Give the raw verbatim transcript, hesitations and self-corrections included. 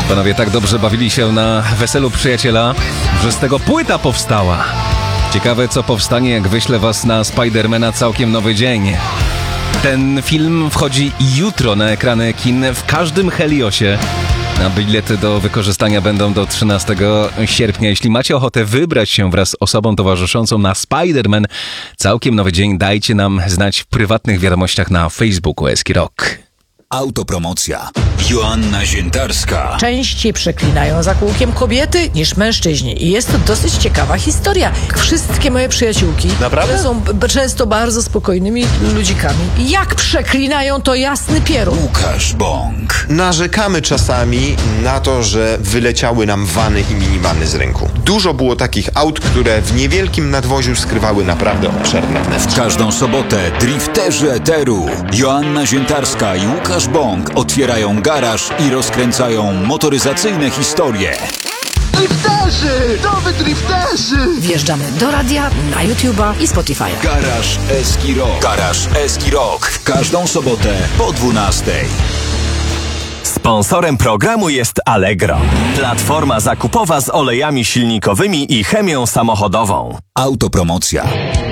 Panowie tak dobrze bawili się na weselu przyjaciela, że z tego płyta powstała. Ciekawe, co powstanie, jak wyślę was na Spidermana Całkiem Nowy Dzień. Ten film wchodzi jutro na ekrany kin w każdym Heliosie. A bilety do wykorzystania będą do trzynastego sierpnia. Jeśli macie ochotę wybrać się wraz z osobą towarzyszącą na Spiderman Całkiem Nowy Dzień, dajcie nam znać w prywatnych wiadomościach na Facebooku Eski Rock. Autopromocja. Joanna Ziętarska. Częściej przeklinają za kółkiem kobiety niż mężczyźni. I jest to dosyć ciekawa historia. Wszystkie moje przyjaciółki, Naprawdę? które są b- często bardzo spokojnymi ludzikami, jak przeklinają, to jasny pierun. Łukasz Bąk. Narzekamy czasami na to, że wyleciały nam vany i minivany z rynku. Dużo było takich aut, które w niewielkim nadwoziu skrywały naprawdę obszerne W wnętrze. każdą sobotę drifterzy eteru Joanna Ziętarska i Łukasz Bąk otwierają garaż i rozkręcają motoryzacyjne historie. Drifterzy! To wy drifterzy! Wjeżdżamy do radia, na YouTube'a i Spotify'a. Garaż Eski Rock. Garaż Eski Rock. W każdą sobotę po dwunastej. Sponsorem programu jest Allegro, platforma zakupowa z olejami silnikowymi i chemią samochodową. Autopromocja.